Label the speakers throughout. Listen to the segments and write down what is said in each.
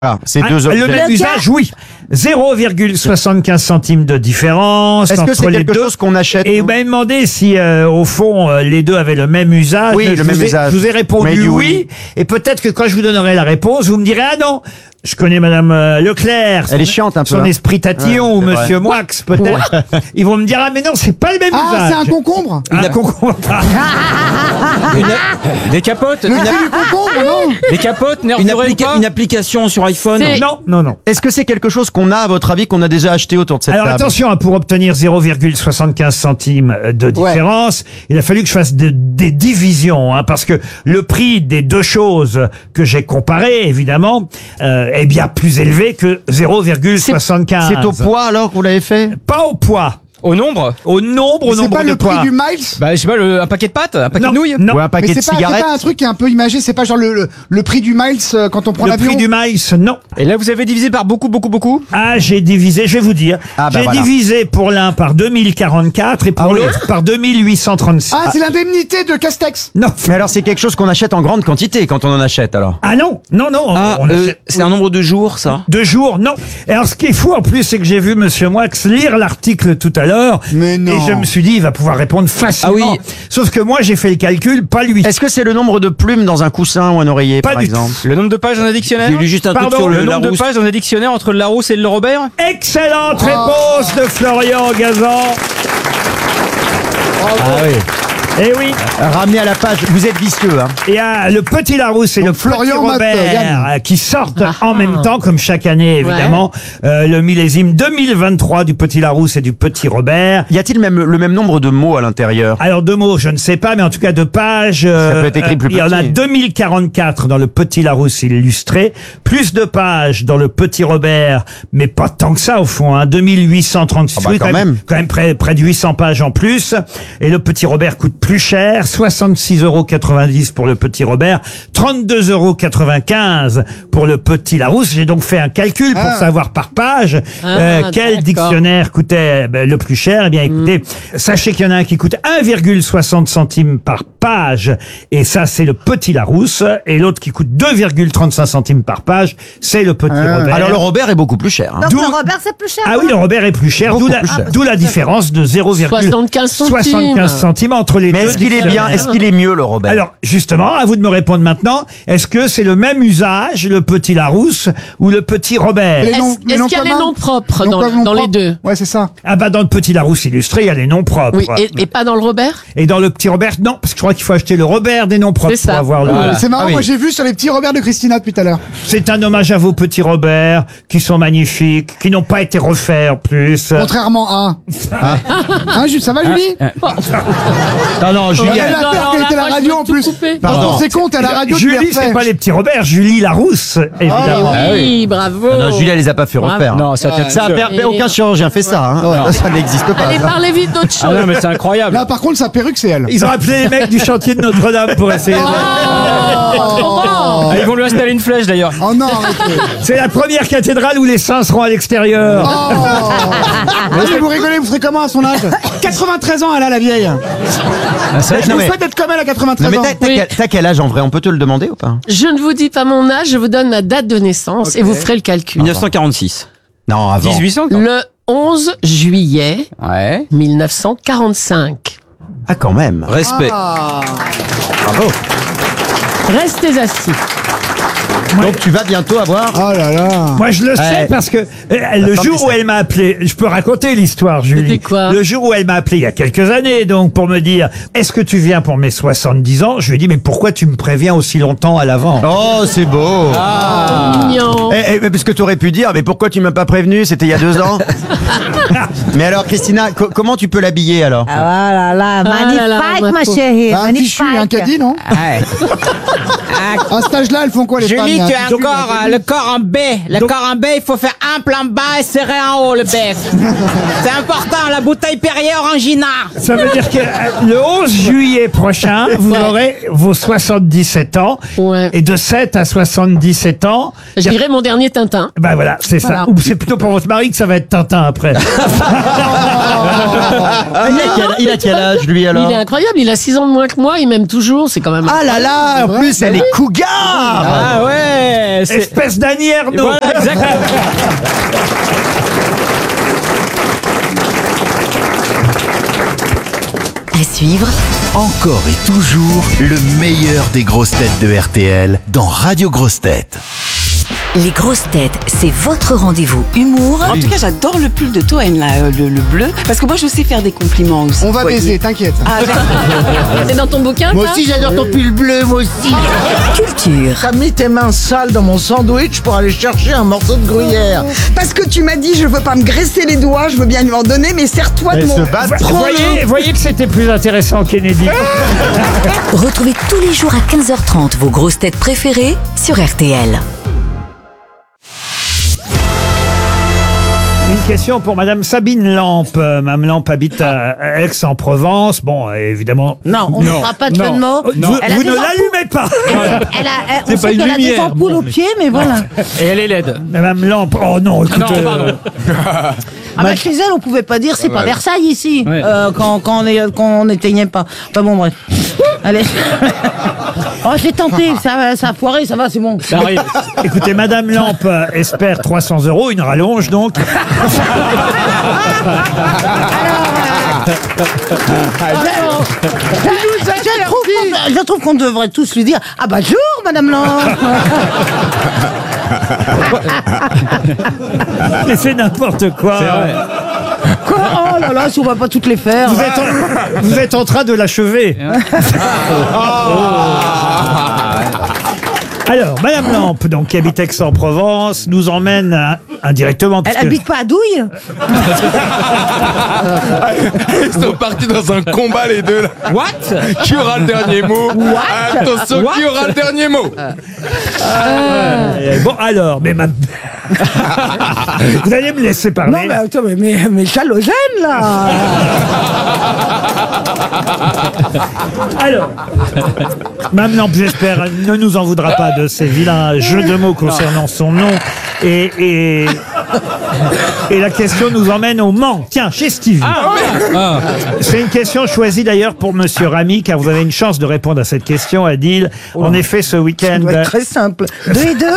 Speaker 1: Voilà, c'est deux objets.
Speaker 2: Le même usage, oui. 0,75 centimes de différence.
Speaker 1: Est-ce que c'est
Speaker 2: entre les
Speaker 1: quelque
Speaker 2: deux.
Speaker 1: chose qu'on achète
Speaker 2: Et vous m'avez demandé si, au fond, les deux avaient le même usage.
Speaker 1: Oui, le même usage.
Speaker 2: Je vous ai répondu
Speaker 1: Mais du
Speaker 2: oui. Et peut-être que quand je vous donnerai la réponse, vous me direz ah non. Je connais Madame Leclerc.
Speaker 1: Elle est chiante un peu.
Speaker 2: Son
Speaker 1: hein.
Speaker 2: esprit tatillon, ou
Speaker 1: Ouais, c'est
Speaker 2: Monsieur Moix, peut-être. Ils vont me dire ah mais non, c'est pas le même usage.
Speaker 3: Ah, c'est un concombre.
Speaker 2: Un concombre.
Speaker 4: Des capotes,
Speaker 3: Le prix du concombre, non?
Speaker 4: des capotes, nervurées ou pas
Speaker 5: Une application sur iPhone.
Speaker 2: Non.
Speaker 1: Est-ce que c'est quelque chose qu'on a, à votre avis, qu'on a déjà acheté autour de cette
Speaker 2: Alors
Speaker 1: table?
Speaker 2: attention, pour obtenir 0,75 centimes de différence, il a fallu que je fasse des divisions, parce que le prix des deux choses que j'ai comparées, évidemment, est bien plus élevé que 0,75.
Speaker 1: C'est au poids alors que vous l'avez fait?
Speaker 2: Pas au poids.
Speaker 4: Au nombre
Speaker 2: Au nombre, au
Speaker 3: C'est
Speaker 2: nombre
Speaker 3: pas
Speaker 2: de
Speaker 3: le prix
Speaker 2: poids.
Speaker 3: du miles?
Speaker 4: Bah, je sais pas, un paquet de pâtes, un paquet
Speaker 2: Non,
Speaker 4: de nouilles.
Speaker 2: non.
Speaker 1: Ou un paquet
Speaker 3: Mais
Speaker 1: de
Speaker 3: c'est
Speaker 1: cigarettes?
Speaker 3: pas un truc qui est un peu imagé, c'est pas genre le prix du miles quand on prend
Speaker 2: Le
Speaker 3: l'avion?
Speaker 2: prix du maïs, non.
Speaker 4: Et là, vous avez divisé par beaucoup.
Speaker 2: Ah, j'ai divisé, je vais vous dire.
Speaker 1: Ah, bah
Speaker 2: j'ai
Speaker 1: voilà.
Speaker 2: divisé pour l'un par 2044 et pour
Speaker 1: Ah oui.
Speaker 2: l'autre par 2836.
Speaker 3: Ah, c'est l'indemnité de Castex.
Speaker 2: Non.
Speaker 1: Mais alors c'est quelque chose qu'on achète en grande quantité quand on en achète alors?
Speaker 2: Ah non.
Speaker 5: Ah,
Speaker 2: on achète-
Speaker 5: c'est un nombre de jours, ça.
Speaker 2: 2 jours, non. Et alors, ce qui est fou, en plus, c'est que j'ai vu Monsieur Moix lire l'article tout à l'heure.
Speaker 3: Mais non.
Speaker 2: Et je me suis dit, il va pouvoir répondre facilement.
Speaker 5: Ah oui.
Speaker 2: Sauf que moi, j'ai fait le calcul, pas lui.
Speaker 1: Est-ce que c'est le nombre de plumes dans un coussin ou un oreiller,
Speaker 2: Pas
Speaker 1: par
Speaker 2: du tout.
Speaker 1: exemple?
Speaker 4: Le nombre de pages dans un dictionnaire.
Speaker 5: J'ai lu juste un truc
Speaker 2: Pardon,
Speaker 5: sur
Speaker 4: Le
Speaker 5: le
Speaker 4: nombre de
Speaker 5: Larousse.
Speaker 4: pages dans un dictionnaire entre le Larousse et le Robert.
Speaker 2: Excellente réponse de Florian Gazan.
Speaker 1: Ah oui.
Speaker 2: Eh oui.
Speaker 1: Ramené à la page, vous êtes vicieux, hein.
Speaker 2: Il y a le petit Larousse et
Speaker 3: Donc,
Speaker 2: le petit
Speaker 3: Florian
Speaker 2: Robert
Speaker 3: Yann.
Speaker 2: qui sortent en même temps, comme chaque année, évidemment. Le millésime 2023 du petit Larousse et du petit Robert.
Speaker 1: Y a-t-il le même nombre de mots à l'intérieur?
Speaker 2: Alors, de mots, je ne sais pas, mais en tout cas de pages.
Speaker 1: peut être écrit plus
Speaker 2: il y en a
Speaker 1: petit.
Speaker 2: 2044 dans le petit Larousse illustré, plus de pages dans le petit Robert, mais pas tant que ça au fond, 2836.
Speaker 1: Ah bah,
Speaker 2: Oui,
Speaker 1: quand même.
Speaker 2: près de 800 pages en plus. Et le petit Robert coûte plus cher, 66,90 € pour le petit Robert, 32,95 € pour le petit Larousse. J'ai donc fait un calcul pour savoir par page quel
Speaker 6: d'accord.
Speaker 2: dictionnaire coûtait le plus cher. Eh bien, écoutez, sachez qu'il y en a un qui coûte 1,60 centimes par page, et ça, c'est le petit Larousse, et l'autre qui coûte 2,35 centimes par page, c'est le petit Robert.
Speaker 1: Alors le Robert est beaucoup plus cher. hein.
Speaker 7: Donc
Speaker 2: D'où-
Speaker 7: le Robert, c'est plus cher.
Speaker 2: Ah oui, le Robert est plus cher,
Speaker 1: Beaucoup
Speaker 2: d'où la,
Speaker 1: plus cher.
Speaker 2: d'où la différence de
Speaker 6: 75
Speaker 2: 0,75 centimes entre les
Speaker 1: Mais
Speaker 2: deux.
Speaker 1: est-ce qu'il est bien?
Speaker 2: dictionnaires.
Speaker 1: Est-ce qu'il est mieux le Robert?
Speaker 2: Alors, justement, à vous de me répondre maintenant, est-ce que c'est le même usage, le petit Larousse ou le petit Robert?
Speaker 3: Les noms- les
Speaker 6: Est-ce
Speaker 3: noms
Speaker 6: qu'il y a les
Speaker 3: communs?
Speaker 6: noms propres
Speaker 3: Noms communs
Speaker 6: dans les
Speaker 3: propres.
Speaker 6: deux?
Speaker 3: Ouais, c'est ça.
Speaker 2: Ah bah, dans le petit Larousse illustré, il y a les noms propres.
Speaker 6: Oui, et pas dans le Robert?
Speaker 2: Et dans le petit Robert, non, parce que je crois qu'il faut acheter le Robert des noms propres
Speaker 6: C'est ça.
Speaker 2: pour avoir le...
Speaker 4: Voilà.
Speaker 3: C'est marrant,
Speaker 1: Ah oui.
Speaker 3: moi j'ai vu sur les petits Robert de Christina depuis tout à l'heure.
Speaker 2: C'est un hommage à vos petits Robert, qui sont magnifiques, qui n'ont pas été refaits en plus.
Speaker 3: Contrairement à. Hein, ça va, Julie?
Speaker 1: Non, non, Julie.
Speaker 3: Elle a peur
Speaker 6: alors
Speaker 3: qu'elle
Speaker 6: là,
Speaker 3: était à la
Speaker 6: moi, je
Speaker 3: radio
Speaker 6: veux
Speaker 3: en
Speaker 6: tout
Speaker 3: plus.
Speaker 6: couper.
Speaker 3: Pardon. C'est con, t'es à la radio, tu les
Speaker 2: Julie, c'est
Speaker 3: refais.
Speaker 2: pas les petits Robert, Julie Larousse, évidemment.
Speaker 6: Oui, bravo.
Speaker 1: Non, Julie, elle les a pas fait
Speaker 6: Bravo.
Speaker 1: refaire.
Speaker 4: Non, ça tient.
Speaker 1: Ça a
Speaker 6: Et-
Speaker 1: aucun chirurgien fait ça, hein. Ça n'existe pas.
Speaker 6: Allez,
Speaker 1: ça.
Speaker 6: parlez vite d'autre
Speaker 4: Ah non,
Speaker 6: chose.
Speaker 4: mais c'est incroyable.
Speaker 3: Là, par contre, sa perruque, c'est elle.
Speaker 2: Ils ont appelé les mecs du chantier de Notre-Dame pour essayer de...
Speaker 4: Ah, ils vont lui installer une flèche d'ailleurs.
Speaker 3: Oh non, arrêtez.
Speaker 2: C'est la première cathédrale où les saints seront à l'extérieur.
Speaker 3: Allez, vous rigolez, vous serez comment à son âge? 93 ans, elle a la vieille. Je
Speaker 1: Non,
Speaker 3: vous
Speaker 1: mais-
Speaker 3: souhaite d'être comme elle à
Speaker 1: Non,
Speaker 3: 93
Speaker 1: mais
Speaker 3: ans.
Speaker 1: t'as quel âge en vrai? On peut te le demander ou pas?
Speaker 6: Je ne vous dis pas mon âge, je vous donne ma date de naissance et vous ferez le calcul.
Speaker 5: 1946.
Speaker 1: Non, avant.
Speaker 4: 1800 quoi.
Speaker 6: Le 11 juillet
Speaker 4: Ouais.
Speaker 6: 1945.
Speaker 1: Ah, quand même.
Speaker 5: Respect.
Speaker 1: Bravo.
Speaker 6: Restez assis.
Speaker 1: Donc tu vas bientôt avoir.
Speaker 3: Oh là là.
Speaker 2: Moi, je le sais
Speaker 1: Ouais.
Speaker 2: parce que le
Speaker 1: Attends,
Speaker 2: jour
Speaker 1: mais
Speaker 2: où
Speaker 1: ça-
Speaker 2: elle m'a appelé, je peux raconter l'histoire, Julie.
Speaker 6: C'était quoi
Speaker 2: Le jour où elle m'a appelé il y a quelques années, donc pour me dire, est-ce que tu viens pour mes 70 ans? Je lui ai dit, mais pourquoi tu me préviens aussi longtemps à l'avant?
Speaker 1: Oh, c'est beau.
Speaker 6: Mignon.
Speaker 1: Parce que tu aurais pu dire, mais pourquoi tu m'as pas prévenu? C'était il y a 2 ans. Mais alors, Christina, comment tu peux l'habiller alors?
Speaker 7: Ah là là, magnifique,
Speaker 6: là là, ma
Speaker 7: ma
Speaker 6: pauvre.
Speaker 7: chérie.
Speaker 3: Un fichu, un
Speaker 7: Magnifique.
Speaker 3: caddie, non? À cet âge-là, elles font quoi les femmes?
Speaker 8: Julie,
Speaker 3: Il y a
Speaker 8: tu
Speaker 3: un
Speaker 8: as
Speaker 3: fichu, un
Speaker 8: encore
Speaker 3: caddie.
Speaker 8: le corps en B. Le corps en B, il faut faire ample en bas et serré en haut le bec. C'est important, la bouteille Perrier Orangina.
Speaker 2: Ça veut dire que le 11 juillet prochain, vous aurez vos 77 ans.
Speaker 6: Ouais.
Speaker 2: Et de 7 à 77 ans,
Speaker 6: Je dirais mon dernier dernier Tintin.
Speaker 2: Bah voilà, c'est
Speaker 6: Voilà.
Speaker 2: ça. Ou c'est plutôt pour votre mari que ça va être Tintin après.
Speaker 1: Il a quel âge, lui, alors?
Speaker 6: Il est incroyable, il a 6 ans de moins que moi, il m'aime toujours, c'est quand même...
Speaker 1: Ah là là, en plus, elle est cougar.
Speaker 5: Ah ouais.
Speaker 2: Espèce d'Annie Ernaux.
Speaker 5: Voilà, exactement.
Speaker 9: À suivre,
Speaker 10: Encore et toujours le meilleur des grosses têtes de RTL dans Radio Grosses Têtes.
Speaker 9: les grosses têtes, c'est votre rendez-vous humour
Speaker 11: En tout cas, j'adore le pull de Toen, là, le bleu. Parce que moi, je sais faire des compliments aussi.
Speaker 3: On va
Speaker 11: Voyez.
Speaker 3: baiser, t'inquiète.
Speaker 11: Ah,
Speaker 6: C'est dans ton bouquin,
Speaker 12: Moi
Speaker 6: ça
Speaker 12: aussi j'adore ton pull bleu, moi aussi.
Speaker 9: culture.
Speaker 12: T'as mis tes mains sales dans mon sandwich pour aller chercher un morceau de gruyère.
Speaker 13: Parce que tu m'as dit, je veux pas me graisser les doigts, je veux bien lui en donner, mais serre-toi de mon...
Speaker 2: Voyez que c'était plus intéressant, Kennedy.
Speaker 9: Retrouvez tous les jours à 15h30 vos grosses têtes préférées sur RTL.
Speaker 2: Une question pour Madame Sabine Lampe. Madame Lampe habite à Aix-en-Provence. Bon, évidemment.
Speaker 7: Non, on ne fera pas de jeu de mots.
Speaker 2: Vous,
Speaker 7: Elle a
Speaker 2: vous
Speaker 7: des
Speaker 2: ne
Speaker 7: ampoules.
Speaker 2: l'allumez pas.
Speaker 7: On sait qu'elle a des ampoules aux pieds, mais voilà.
Speaker 4: Et elle est laide.
Speaker 2: Madame Lampe. Oh non, écoutez.
Speaker 4: Non, pardon.
Speaker 7: Ah bah, chez elle, on pouvait pas dire c'est pas Versailles ici,
Speaker 4: Ouais.
Speaker 7: quand on n'éteignait pas. Enfin bon, bref. Allez. Oh, j'ai tenté, ça a foiré, ça va, c'est bon.
Speaker 4: Ça arrive.
Speaker 2: Écoutez, Madame Lampe espère 300 €, une rallonge donc.
Speaker 7: Je trouve qu'on devrait tous lui dire ah bah jour, Madame Lampe.
Speaker 2: Mais c'est n'importe quoi.
Speaker 4: C'est vrai.
Speaker 7: Quoi Oh là là, si on va pas toutes les faire.
Speaker 2: Vous êtes en train de l'achever. Alors, Madame Lampe, donc, qui habite Aix-en-Provence, nous emmène indirectement.
Speaker 7: Elle
Speaker 2: puisque-
Speaker 7: habite pas à Douille.
Speaker 14: Ils sont partis dans un combat les deux là.
Speaker 4: What?
Speaker 14: Qui aura le dernier mot? Attention, qui aura le dernier mot?
Speaker 2: Bon, alors, mais vous allez me laisser parler.
Speaker 7: Non mais attends, mais Chalogène là.
Speaker 2: Alors, Mme Lampe, j'espère, ne nous en voudra pas de ces vilains jeux de mots concernant son nom. Et la question nous emmène au Mans. Tiens, chez Stevie. C'est une question choisie d'ailleurs pour Monsieur Ramy, car vous avez une chance de répondre à cette question, Adil. En effet, ce
Speaker 7: Ça
Speaker 2: week-end...
Speaker 7: doit être très simple. 2 et 2.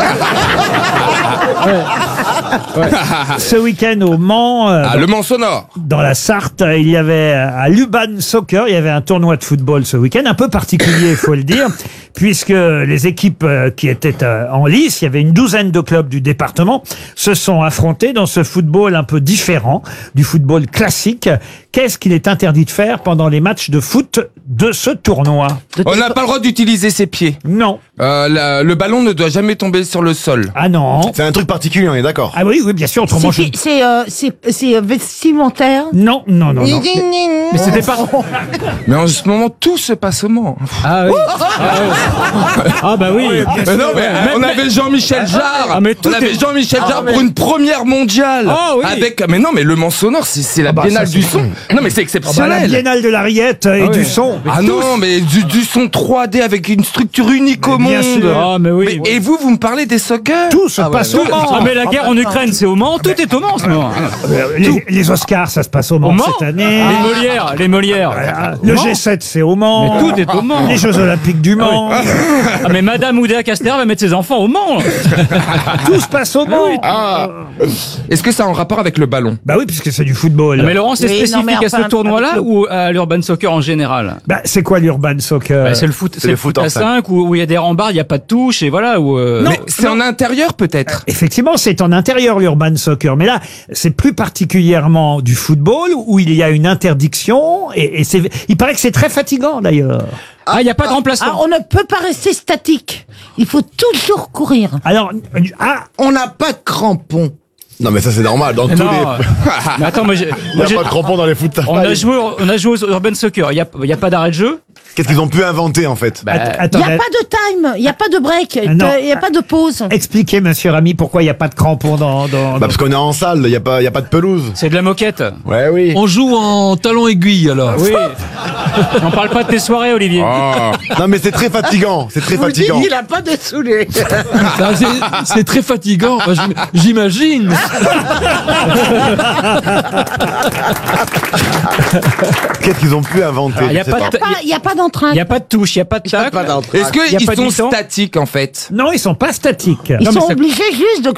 Speaker 2: Ce week-end au Mans,
Speaker 14: Le Mans sonore.
Speaker 2: dans la Sarthe, il y avait à Luban Soccer, il y avait un tournoi de football ce week-end, un peu particulier, il faut le dire, puisque les équipes qui étaient en lice, il y avait une douzaine de clubs du département, se sont affrontés dans ce football un peu différent du football classique. Qu'est-ce qu'il est interdit de faire pendant les matchs de foot de ce tournoi?
Speaker 14: On n'a pas le droit d'utiliser ses pieds.
Speaker 2: Non.
Speaker 14: Le ballon ne doit jamais tomber sur le sol.
Speaker 2: Ah non.
Speaker 3: C'est un truc particulier, on est d'accord.
Speaker 2: Ah oui, bien sûr, autrement je...
Speaker 7: C'est vestimentaire.
Speaker 2: Non.
Speaker 4: Mais c'était pas.
Speaker 14: Mais en ce moment, tout se passe au Mans.
Speaker 4: Ah oui. Ah bah oui.
Speaker 14: Mais non, mais on avait Jean-Michel Jarre.
Speaker 4: Ah, mais tout
Speaker 14: on avait
Speaker 4: est-
Speaker 14: Jean-Michel Jarre pour une première mondiale.
Speaker 4: Ah, oui.
Speaker 14: Avec, mais non, mais le Mans sonore, c'est la biennale
Speaker 2: ça,
Speaker 14: du
Speaker 2: c'est-
Speaker 14: son. Non, mais c'est
Speaker 2: La
Speaker 14: exceptionnel.
Speaker 2: Biennale de la rillette et du son.
Speaker 14: Ah non, mais du son 3D avec une structure unique au monde.
Speaker 2: bien sûr.
Speaker 4: Ah mais oui.
Speaker 14: Et vous me parlez des soccer?
Speaker 2: Tout se passe au Mans.
Speaker 4: Ah mais la guerre en Ukraine, c'est au Mans. Tout est au Mans, en ce moment.
Speaker 2: Les Oscars, ça se passe au Mans
Speaker 4: Au Mans.
Speaker 2: cette année.
Speaker 4: Les Molières.
Speaker 2: Le G7, c'est au Mans.
Speaker 4: Mais tout est au Mans.
Speaker 2: Les Jeux Olympiques du Mans.
Speaker 4: Ah mais Madame Oudéa Castéra va mettre ses enfants au Mans.
Speaker 2: Tout se passe au Mans.
Speaker 14: Ah. Est-ce que ça a un rapport avec le ballon?
Speaker 2: Bah oui, puisque c'est du football.
Speaker 4: Mais Laurent, c'est
Speaker 7: Oui, non,
Speaker 4: spécifique
Speaker 7: mais
Speaker 4: à ce
Speaker 7: enfin,
Speaker 4: tournoi-là ou à l'urban soccer en général?
Speaker 2: Bah, c'est quoi l'urban soccer?
Speaker 4: Bah, c'est le foot, c'est le foot
Speaker 3: en
Speaker 4: à 5 où il y a des rembards, il n'y a pas de touche et voilà.
Speaker 14: Non, c'est en intérieur peut-être.
Speaker 2: Effectivement, c'est en intérieur l'urban soccer, mais là, c'est plus particulièrement du football où il y a une interdiction et il paraît que c'est très fatigant d'ailleurs.
Speaker 4: Ah, il n'y a pas de remplaçant.
Speaker 7: On ne peut pas rester statique. Il faut toujours courir.
Speaker 2: Alors,
Speaker 12: On n'a pas de crampons.
Speaker 14: Non, mais ça, c'est normal. Dans tous
Speaker 4: Non.
Speaker 14: les.
Speaker 4: Mais attends, moi, j'ai-
Speaker 14: Il n'y a pas de crampons dans les foot.
Speaker 4: on a joué aux Urban Soccer. Il y a pas d'arrêt de jeu.
Speaker 14: Qu'est-ce qu'ils ont pu inventer, en fait?
Speaker 4: Bah,
Speaker 7: Il n'y
Speaker 2: Attendez.
Speaker 7: a pas de time, il n'y a pas de break, il
Speaker 2: non.
Speaker 7: n'y a pas de pause.
Speaker 2: Expliquez, monsieur Rami, pourquoi il n'y a pas de crampons dans...
Speaker 14: Bah, parce qu'on est en salle, il n'y a pas de pelouse.
Speaker 4: c'est de la moquette.
Speaker 14: Ouais, oui.
Speaker 15: On joue en talon aiguille alors.
Speaker 4: Oui. On parle pas de tes soirées, Olivier.
Speaker 14: Non, mais c'est très fatigant. C'est très
Speaker 12: Je vous dis,
Speaker 14: fatigant.
Speaker 12: il a pas dessoulé.
Speaker 15: Ah, c'est très fatigant, moi, j'imagine.
Speaker 14: Qu'est-ce qu'ils ont pu inventer?
Speaker 4: Alors, y a
Speaker 14: Je sais
Speaker 4: pas de-
Speaker 7: Il n'y a pas d'entrain.
Speaker 4: Il n'y a pas de touche, il n'y a pas de tacle.
Speaker 15: Est-ce
Speaker 4: Y a
Speaker 15: qu'ils
Speaker 4: pas de
Speaker 15: sont
Speaker 4: mi-temps
Speaker 15: statiques en fait?
Speaker 2: Non, ils sont pas statiques.
Speaker 7: Ils
Speaker 4: Non, mais
Speaker 7: sont
Speaker 4: ça-
Speaker 7: obligés juste de